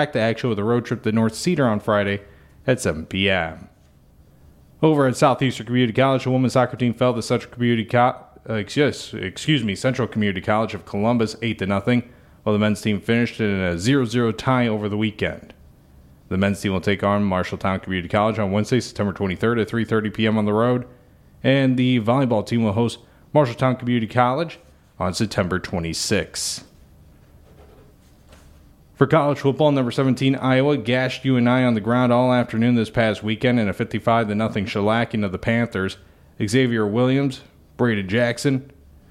back to action with a road trip to North Cedar on Friday at 7 p.m. Over at Southeastern Community College, the women's soccer team fell to Central Community College of Columbus 8-0, while the men's team finished in a 0-0 tie over the weekend. The men's team will take on Marshalltown Community College on Wednesday, September 23rd at 3:30 p.m. on the road, and the volleyball team will host Marshalltown Community College on September 26th. For college football, number 17 Iowa gashed UNI on the ground all afternoon this past weekend in a 55-0 shellacking of the Panthers. Xavier Williams, Braden Jackson,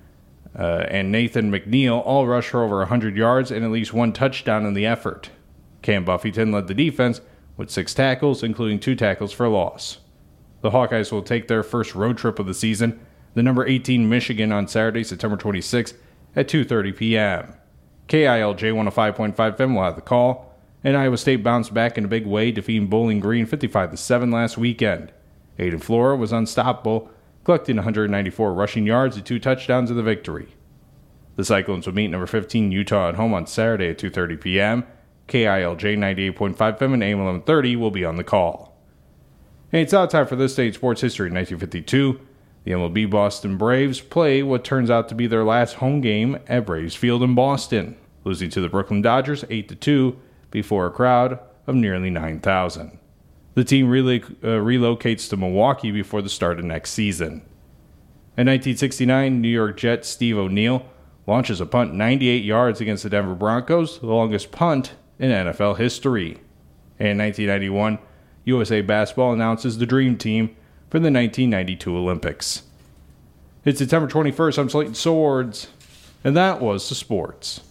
and Nathan McNeil all rushed for over 100 yards and at least one touchdown in the effort. Cam Buffington led the defense with 6 tackles, including 2 tackles for loss. The Hawkeyes will take their first road trip of the season, the number 18 Michigan, on Saturday, September 26th at 2:30 p.m. KILJ 105.5 FM will have the call, and Iowa State bounced back in a big way, defeating Bowling Green 55-7 last weekend. Aiden Flora was unstoppable, collecting 194 rushing yards and 2 touchdowns in the victory. The Cyclones will meet number 15 Utah at home on Saturday at 2:30 p.m. KILJ 98.5 FM and AM 1130 will be on the call. And it's out time for this day in sports history. In 1952, the MLB Boston Braves play what turns out to be their last home game at Braves Field in Boston, losing to the Brooklyn Dodgers 8-2 before a crowd of nearly 9,000. The team relocates to Milwaukee before the start of next season. In 1969, New York Jets Steve O'Neill launches a punt 98 yards against the Denver Broncos, the longest punt in NFL history. In 1991, USA Basketball announces the Dream Team for the 1992 Olympics. It's September 21st. I'm Slayton Swords, and that was the sports.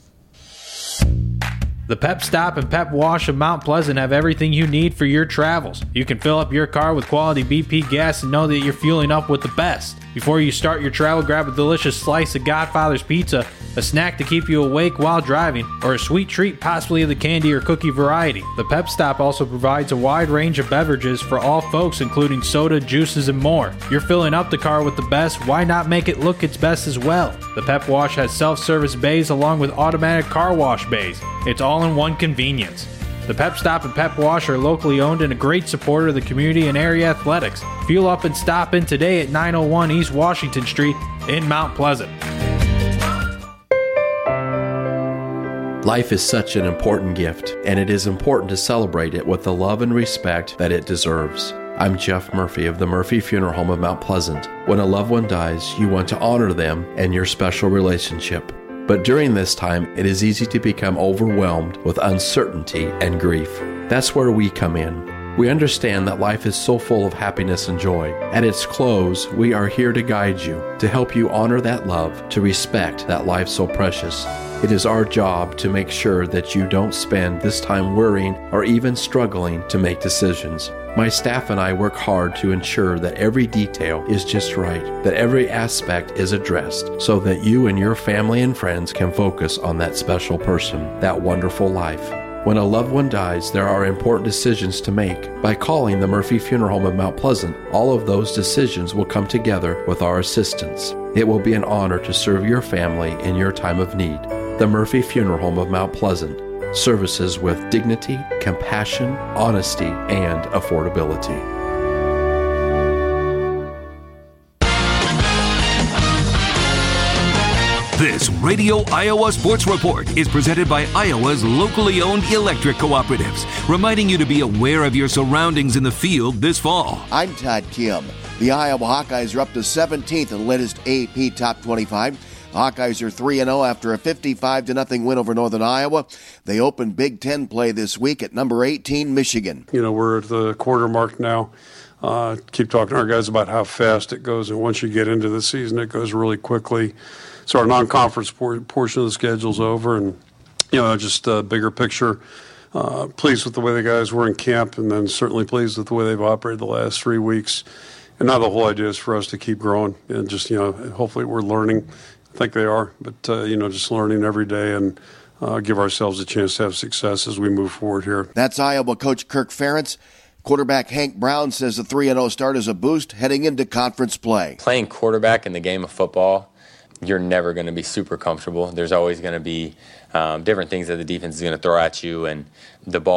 The Pep Stop and Pep Wash of Mount Pleasant have everything you need for your travels. You can fill up your car with quality BP gas and know that you're fueling up with the best. Before you start your travel, grab a delicious slice of Godfather's Pizza, a snack to keep you awake while driving, or a sweet treat possibly of the candy or cookie variety. The Pep Stop also provides a wide range of beverages for all folks, including soda, juices, and more. You're filling up the car with the best, why not make it look its best as well? The Pep Wash has self-service bays along with automatic car wash bays. It's all in one convenience. The Pep Stop and Pep Wash are locally owned and a great supporter of the community and area athletics. Fuel up and stop in today at 901 East Washington Street in Mount Pleasant. Life is such an important gift, and it is important to celebrate it with the love and respect that it deserves. I'm Jeff Murphy of the Murphy Funeral Home of Mount Pleasant. When a loved one dies, you want to honor them and your special relationship. But during this time, it is easy to become overwhelmed with uncertainty and grief. That's where we come in. We understand that life is so full of happiness and joy. At its close, we are here to guide you, to help you honor that love, to respect that life so precious. It is our job to make sure that you don't spend this time worrying or even struggling to make decisions. My staff and I work hard to ensure that every detail is just right, that every aspect is addressed, so that you and your family and friends can focus on that special person, that wonderful life. When a loved one dies, there are important decisions to make. By calling the Murphy Funeral Home of Mount Pleasant, all of those decisions will come together with our assistance. It will be an honor to serve your family in your time of need. The Murphy Funeral Home of Mount Pleasant. Services with dignity, compassion, honesty, and affordability. This Radio Iowa Sports Report is presented by Iowa's locally owned electric cooperatives, reminding you to be aware of your surroundings in the field this fall. I'm Todd Kim. The Iowa Hawkeyes are up to 17th in the latest AP Top 25. Hawkeyes are 3-0 after a 55-0 win over Northern Iowa. They open Big Ten play this week at number 18, Michigan. You know, we're at the quarter mark now. Keep talking to our guys about how fast it goes, and once you get into the season, it goes really quickly. So our non-conference portion of the schedule's over, and, you know, just a bigger picture. Pleased with the way the guys were in camp, and then certainly pleased with the way they've operated the last 3 weeks. And now the whole idea is for us to keep growing and just, you know, hopefully we're learning. I think they are, but, you know, just learning every day and give ourselves a chance to have success as we move forward here. That's Iowa coach Kirk Ferentz. Quarterback Hank Brown says the 3-0 start is a boost heading into conference play. Playing quarterback in the game of football you're never going to be super comfortable. There's always going to be different things that the defense is going to throw at you, and the ball